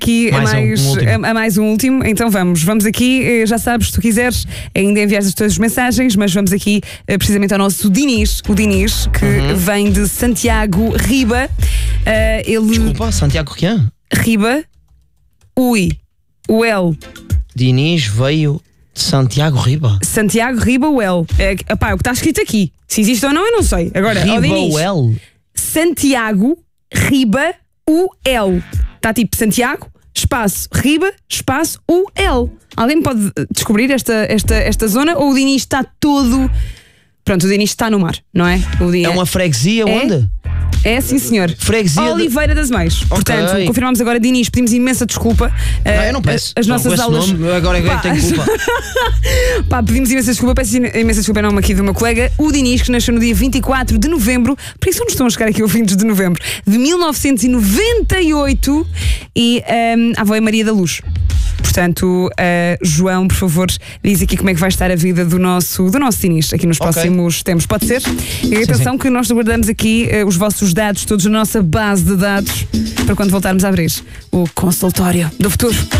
aqui a mais um último. Então vamos aqui, já sabes, se tu quiseres, ainda enviares as tuas mensagens, mas vamos aqui precisamente ao nosso Dinis, o Dinis, que vem de Santiago Riba. Desculpa, Santiago quem? Riba, o L. Dinis veio de Santiago Riba. Santiago Riba, o L. É o que está escrito aqui. Se existe ou não, eu não sei. Agora, Riba, Dinis, o L. Santiago Riba, o L. Está tipo Santiago, espaço Riba, espaço o L. Alguém pode descobrir esta zona, ou o Dinis está todo... Pronto, o Dinis está no mar, não é? É uma freguesia onde? É, sim, senhor. Freguesia Oliveira das Meias. Portanto, confirmamos agora, Dinis, pedimos imensa desculpa. Não, eu não peço. As nossas aulas. Nome, agora é que tenho culpa. Pedimos imensa desculpa. Peço imensa desculpa em nome aqui do meu colega, o Dinis, que nasceu no dia 24 de novembro. Por isso não estão a chegar aqui ouvintes de novembro, de 1998. E a avó é Maria da Luz. Portanto, João, por favor, diz aqui como é que vai estar a vida do nosso Dinis aqui nos próximos tempos. Pode ser? E atenção que nós guardamos aqui os vossos dados, todos na nossa base de dados, para quando voltarmos a abrir o consultório do futuro.